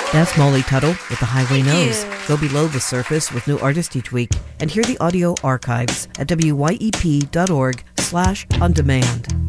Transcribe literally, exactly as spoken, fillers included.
That's Molly Tuttle with The Highway Thank Nose. you. Go below the surface with new artists each week and hear the audio archives at W Y E P dot org slash on demand.